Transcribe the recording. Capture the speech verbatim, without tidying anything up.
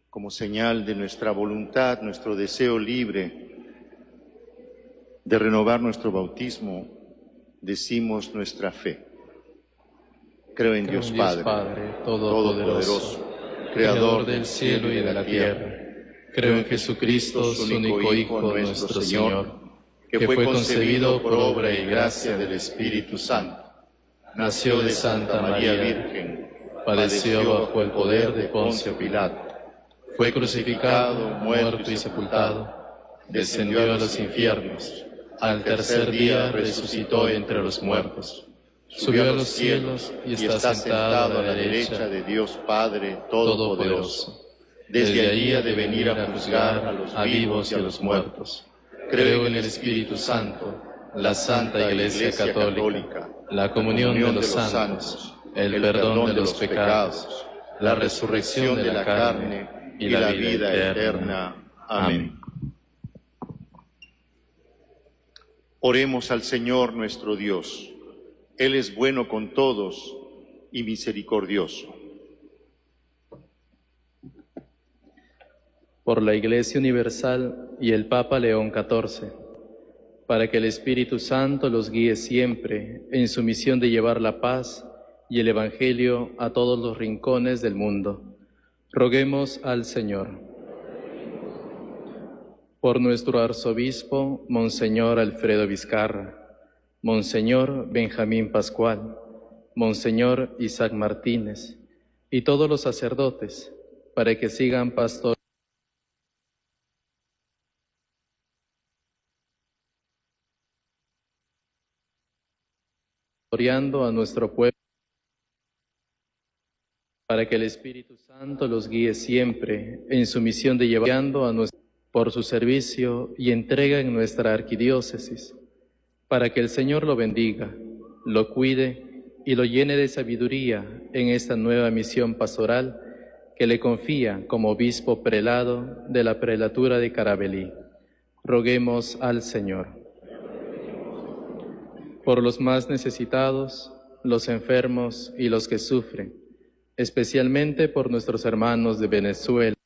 como señal de nuestra voluntad, nuestro deseo libre de renovar nuestro bautismo, decimos nuestra fe. Creo en Creo Dios en Dios Padre, Padre, Todopoderoso, Creador del cielo y de la tierra. Creo en Jesucristo, su único Hijo, nuestro Señor, que fue concebido por obra y gracia del Espíritu Santo. Nació de Santa María Virgen, padeció bajo el poder de Poncio Pilato, fue crucificado, muerto y sepultado, descendió a los infiernos, al tercer día resucitó entre los muertos, subió a los cielos y está sentado a la derecha de Dios Padre Todopoderoso. Desde allí ha de venir a juzgar a los vivos y a los muertos. Creo en el Espíritu Santo, la Santa Iglesia Católica, la comunión de los santos, el perdón de los pecados, la resurrección de la carne y la vida eterna. Amén. Oremos al Señor nuestro Dios. Él es bueno con todos y misericordioso. Por la Iglesia Universal y el Papa León catorce, para que el Espíritu Santo los guíe siempre en su misión de llevar la paz y el Evangelio a todos los rincones del mundo. Roguemos al Señor. Por nuestro arzobispo, Monseñor Alfredo Vizcarra, Monseñor Benjamín Pascual, Monseñor Isaac Martínez, y todos los sacerdotes, para que sigan pastoreando a nuestro pueblo, para que el Espíritu Santo los guíe siempre en su misión de llevar a nuestro por su servicio y entrega en nuestra arquidiócesis, para que el Señor lo bendiga, lo cuide y lo llene de sabiduría en esta nueva misión pastoral que le confía como obispo prelado de la prelatura de Caravelí. Roguemos al Señor. Por los más necesitados, los enfermos y los que sufren, especialmente por nuestros hermanos de Venezuela,